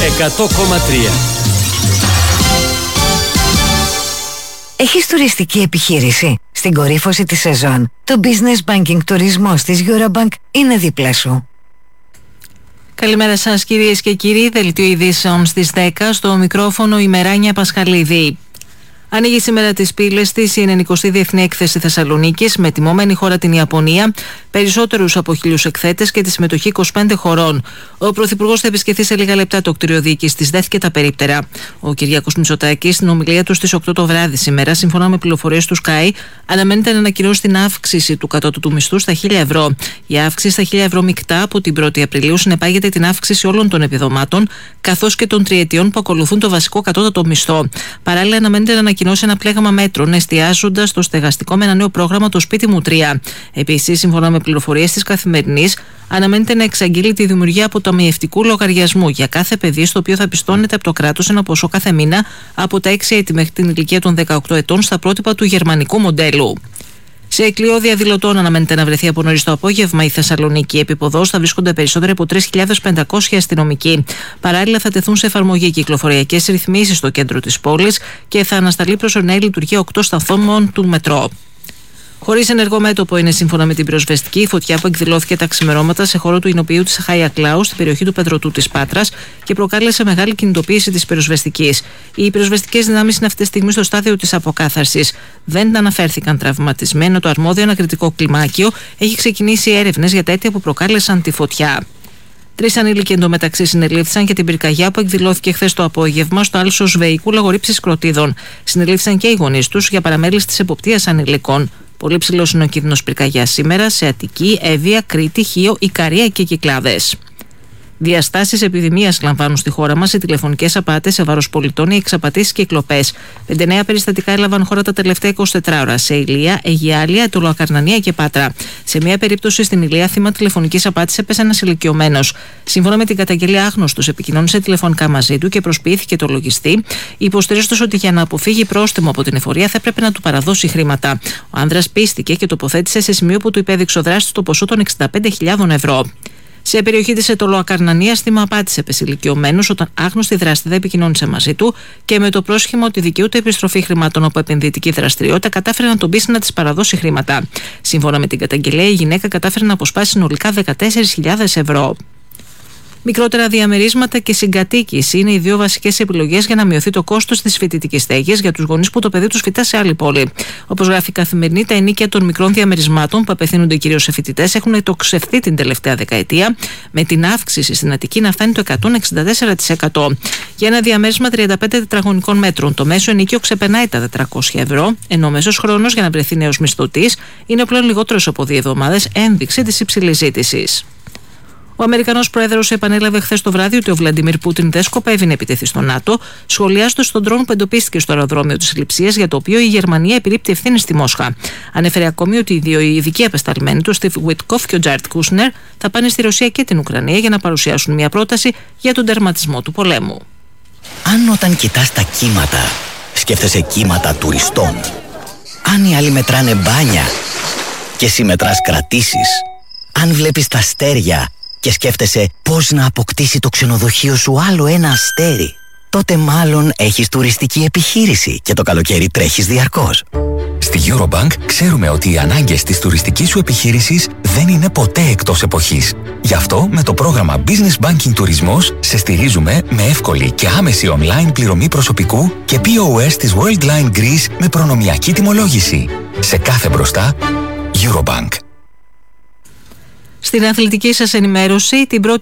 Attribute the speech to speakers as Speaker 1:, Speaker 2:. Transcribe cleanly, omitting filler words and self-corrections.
Speaker 1: 100,3.
Speaker 2: Έχεις τουριστική επιχείρηση? Στην κορύφωση της σεζόν, το Business Banking τουρισμός της Eurobank είναι δίπλα σου.
Speaker 3: Καλημέρα σας κυρίες και κύριοι, δελτίο ειδήσεων στις 10, στο μικρόφωνο η Μεράνια Πασχαλίδη. Ανοίγει σήμερα τις πύλες της η 90η Διεθνή Έκθεση Θεσσαλονίκης με τιμόμενη χώρα την Ιαπωνία, περισσότερους από 1.000 εκθέτες και τη συμμετοχή 25 χωρών. Ο Πρωθυπουργός θα επισκεφθεί σε λίγα λεπτά το κτίριο διοίκησης της ΔΕΘ και τα περίπτερα. Ο Κυριάκος Μητσοτάκης στην ομιλία του στις 8 το βράδυ σήμερα, σύμφωνα με πληροφορίες του ΣΚΑΙ, αναμένεται να ανακοινώσει την αύξηση του κατώτατου μισθού στα 1.000 ευρώ. Η αύξηση στα 1.000 ευρώ μεικτά από την 1η Απριλίου συνεπάγεται την αύξηση όλων των επιδομάτων, καθώς και των τριετιών που ακολουθούν το βασικό κατώτατο μισθό. Παράλληλα, αναμένεται να ανακοινώσει ένα πλέγμα μέτρων, εστιάζοντας στο στεγαστικό με ένα νέο πρόγραμμα το Σπίτι μου 3. Επίσης, σύμφωνα με πληροφορίες της Καθημερινής, αναμένεται να εξαγγείλει τη δημιουργία αποταμιευτικού λογαριασμού για κάθε παιδί, στο οποίο θα πιστώνεται από το κράτος ένα ποσό κάθε μήνα από τα 6 έτη μέχρι την ηλικία των 18 ετών στα πρότυπα του γερμανικού μοντέλου. Σε εκλειό διαδηλωτών αναμένεται να βρεθεί από νωρίς το απόγευμα η Θεσσαλονίκη. Επί ποδός θα βρίσκονται περισσότεροι από 3.500 αστυνομικοί. Παράλληλα, θα τεθούν σε εφαρμογή κυκλοφοριακές ρυθμίσεις στο κέντρο της πόλης και θα ανασταλεί προσωρινά η λειτουργία 8 σταθμών του μετρό. Χωρίς ενεργό μέτωπο είναι σύμφωνα με την πυροσβεστική η φωτιά που εκδηλώθηκε τα ξημερώματα σε χώρο του εινοποιείου της Χάια Κλάου στην περιοχή του Πετρωτού της Πάτρας και προκάλεσε μεγάλη κινητοποίηση της πυροσβεστικής. Οι πυροσβεστικές δυνάμεις είναι αυτή τη στιγμή στο στάδιο της αποκάθαρσης. Δεν αναφέρθηκαν τραυματισμένοι. Το αρμόδιο ανακριτικό κλιμάκιο έχει ξεκινήσει έρευνες για τα αίτια που προκάλεσαν τη φωτιά. 3 ανήλικοι εντωμεταξύ συνελήφθησαν για την πυρκαγιά που εκδηλώθηκε χθες το απόγευμα στο άλσος Βεϊκού Λαγορύψης Κροτίδων. Συνελήφθησαν και οι γονείς τους για παραμέληση της εποπτείας ανηλίκων. Πολύ ψηλός είναι ο κίνδυνος πυρκαγιάς σήμερα σε Αττική, Εύβοια, Κρήτη, Χίο, Ικαρία και Κυκλάδες. Διαστάσεις επιδημίας λαμβάνουν στη χώρα μας οι τηλεφωνικές απάτες σε βάρος πολιτών, οι εξαπατήσεις και οι κλοπές. 59 περιστατικά έλαβαν χώρα τα τελευταία 24 ώρα σε Ηλεία, Αιγιάλια, Αιτωλοακαρνανία και Πάτρα. Σε μια περίπτωση στην Ηλεία, θύμα τηλεφωνικής απάτης έπεσε ένας ηλικιωμένος. Σύμφωνα με την καταγγελία, άγνωστος επικοινώνησε τηλεφωνικά μαζί του και προσποιήθηκε το λογιστή, υποστηρίζοντας ότι για να αποφύγει πρόστιμο από την εφορία θα έπρεπε να του παραδώσει χρήματα. Ο άνδρας πίστηκε και τοποθέτησε σε σημείο που του υπέδειξε ο δράστης το ποσό των 65.000 ευρώ. Σε περιοχή της Αιτωλοακαρνανίας, θύμα απάτης έπεσε ηλικιωμένος όταν άγνωστη δράστηδα επικοινώνησε μαζί του και με το πρόσχημα ότι δικαιούται επιστροφή χρημάτων από επενδυτική δραστηριότητα κατάφερε να τον πείσει να της παραδώσει χρήματα. Σύμφωνα με την καταγγελία, η γυναίκα κατάφερε να αποσπάσει συνολικά 14.000 ευρώ. Μικρότερα διαμερίσματα και συγκατοίκηση είναι οι δύο βασικές επιλογές για να μειωθεί το κόστος της φοιτητικής στέγης για τους γονείς που το παιδί τους φοιτά σε άλλη πόλη. Όπως γράφει η Καθημερινή, τα ενοίκια των μικρών διαμερισμάτων που απευθύνονται κυρίως σε φοιτητές έχουν εκτοξευθεί την τελευταία δεκαετία, με την αύξηση στην Αττική να φτάνει το 164%. Για ένα διαμέρισμα 35 τετραγωνικών μέτρων, το μέσο ενοίκιο ξεπερνάει τα 400 ευρώ, ενώ ο μέσος χρόνος για να βρεθεί νέος μισθωτής είναι πλέον λιγότερος από 2 εβδομάδες, ένδειξη της υψηλής ζήτησης. Ο Αμερικανός πρόεδρος επανέλαβε χθες το βράδυ ότι ο Βλαντιμίρ Πούτιν δεν σκοπεύει να επιτεθεί στο ΝΑΤΟ, σχολιάζοντας τον ντρόν που εντοπίστηκε στο αεροδρόμιο της Λειψίας, για το οποίο η Γερμανία επιρρύπτει ευθύνη στη Μόσχα. Ανέφερε ακόμη ότι οι δύο ειδικοί απεσταλμένοι του, Στιβ Βουιτκόφ και ο Τζάρτ Κούσνερ, θα πάνε στη Ρωσία και την Ουκρανία για να παρουσιάσουν μια πρόταση για τον τερματισμό του πολέμου.
Speaker 4: Αν όταν κοιτάς τα κύματα, σκέφτεσαι κύματα τουριστών, αν οι άλλοι μετράνε μπάνια και εσύ μετράς κρατήσεις, αν βλέπεις τα αστέρια και σκέφτεσαι πώς να αποκτήσει το ξενοδοχείο σου άλλο ένα αστέρι, τότε μάλλον έχεις τουριστική επιχείρηση και το καλοκαίρι τρέχεις διαρκώς.
Speaker 5: Στη Eurobank ξέρουμε ότι οι ανάγκες της τουριστικής σου επιχείρησης δεν είναι ποτέ εκτός εποχής. Γι' αυτό με το πρόγραμμα Business Banking Τουρισμός σε στηρίζουμε με εύκολη και άμεση online πληρωμή προσωπικού και POS της Worldline Greece με προνομιακή τιμολόγηση. Σε κάθε μπροστά, Eurobank.
Speaker 3: Στην αθλητική σας ενημέρωση, την 1η